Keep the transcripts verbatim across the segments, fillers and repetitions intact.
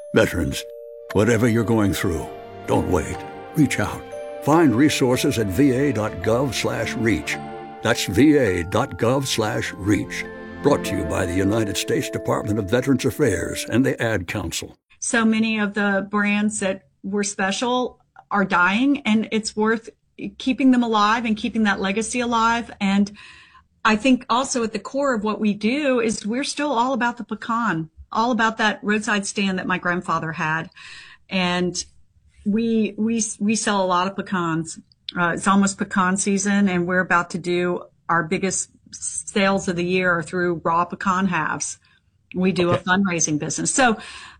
Veterans, whatever you're going through, don't wait. Reach out. Find resources at va.gov slash reach. That's va.gov slash reach. Brought to you by the United States Department of Veterans Affairs and the Ad Council. So many of the brands that were special are dying, and it's worth keeping them alive and keeping that legacy alive. And I think also at the core of what we do is we're still all about the pecan, all about that roadside stand that my grandfather had. And we, we, we sell a lot of pecans. Uh, it's almost pecan season, and we're about to do our biggest sales of the year through raw pecan halves. We do okay. a fundraising business. So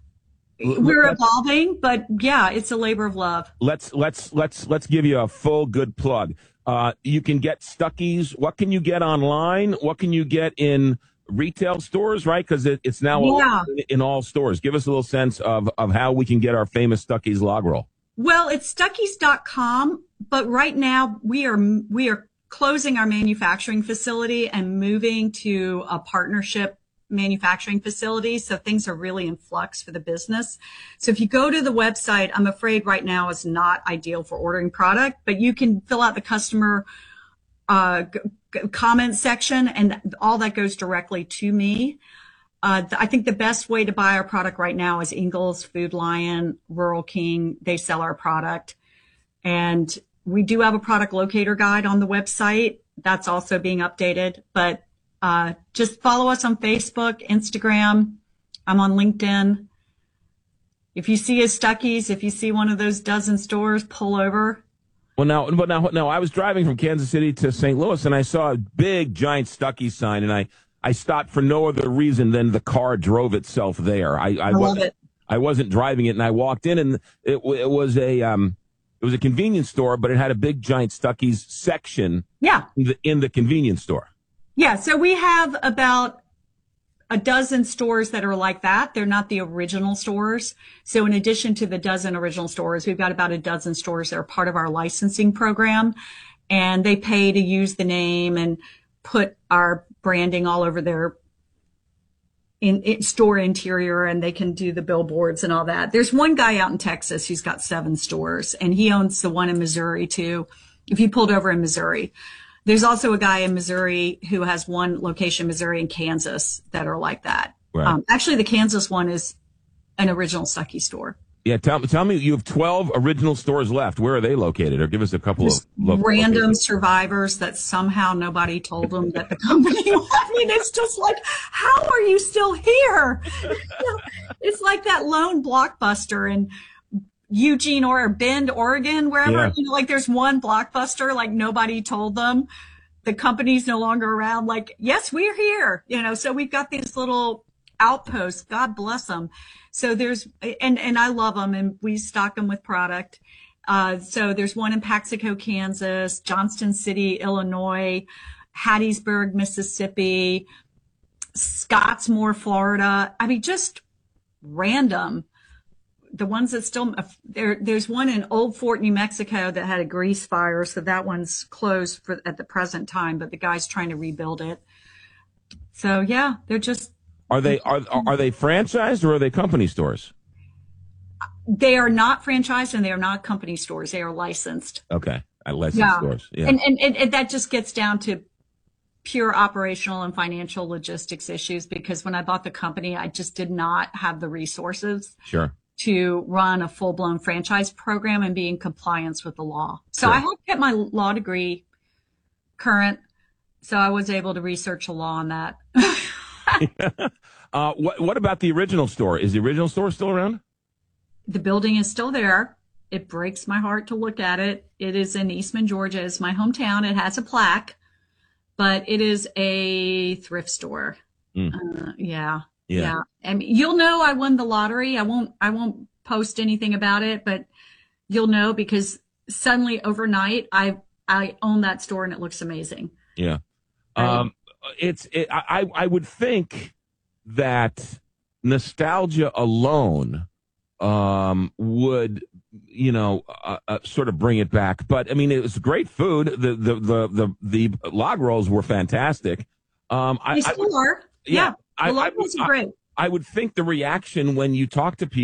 we're let's, evolving, but yeah, it's a labor of love. Let's, let's, let's, let's give you a full good plug. Uh, you can get Stuckey's. What can you get online? What can you get in retail stores, right? Because it, it's now yeah. in, in all stores. Give us a little sense of, of how we can get our famous Stuckey's log roll. Well, it's stuckeys dot com, but right now we are, we are closing our manufacturing facility and moving to a partnership manufacturing facility. So things are really in flux for the business. So if you go to the website, I'm afraid right now is not ideal for ordering product, but you can fill out the customer uh, g- g- comment section, and all that goes directly to me. Uh, th- I think the best way to buy our product right now is Ingles, Food Lion, Rural King. They sell our product. And we do have a product locator guide on the website. That's also being updated, but Uh, just follow us on Facebook, Instagram. I'm on LinkedIn. If you see a Stuckey's, if you see one of those dozen stores, pull over. Well, now, but now, no, I was driving from Kansas City to Saint Louis, and I saw a big, giant Stuckey's sign, and I, I stopped for no other reason than the car drove itself there. I, I, I love wasn't, it. I wasn't driving it, and I walked in, and it, it was a, um, it was a convenience store, but it had a big, giant Stuckey's section. Yeah. In the, in the convenience store. Yeah, so we have about a dozen stores that are like that. They're not the original stores. So in addition to the dozen original stores, we've got about a dozen stores that are part of our licensing program, and they pay to use the name and put our branding all over their in, in store interior, and they can do the billboards and all that. There's one guy out in Texas who's got seven stores, and he owns the one in Missouri too. If you pulled over in Missouri. There's also a guy in Missouri who has one location, Missouri and Kansas, that are like that. Right. Um, actually, the Kansas one is an original Stuckey store. Yeah, tell, tell me, you have twelve original stores left. Where are they located? Or give us a couple Just of local random locations. survivors that somehow nobody told them that the company. I mean, it's just like, how are you still here? You know, it's like that lone Blockbuster in Eugene or Bend, Oregon, wherever, yeah. you know, like there's one Blockbuster, like nobody told them. The company's no longer around. Like, yes, we're here, you know, so we've got these little outposts. God bless them. So there's, and, and I love them, and we stock them with product. Uh, so there's one in Paxico, Kansas, Johnston City, Illinois, Hattiesburg, Mississippi, Scottsmore, Florida. I mean, just random. The ones that still there, there's one in Old Fort, New Mexico that had a grease fire. So that one's closed for at the present time, but the guy's trying to rebuild it. So yeah, they're just. Are they, are, are they franchised or are they company stores? They are not franchised, and they are not company stores. They are licensed. Okay. I licensed yeah. stores. Yeah. And, and, and, and that just gets down to pure operational and financial logistics issues, because when I bought the company, I just did not have the resources. Sure. To run a full-blown franchise program and be in compliance with the law. So sure. I have kept my law degree current, so I was able to research the law on that. uh, what, what about the original store? Is the original store still around? The building is still there. It breaks my heart to look at it. It is in Eastman, Georgia. It's my hometown. It has a plaque, but it is a thrift store. Mm. Uh, yeah. Yeah. yeah. I mean, you'll know I won the lottery. I won't, I won't post anything about it, but you'll know because suddenly overnight I, I own that store and it looks amazing. Yeah. Right? Um, it's, it, I, I would think that nostalgia alone, um, would, you know, uh, uh, sort of bring it back. But I mean, it was great food. The, the, the, the, the log rolls were fantastic. Um, I, they still I would, are. Yeah. yeah. The log rolls are great. I would think the reaction when you talk to people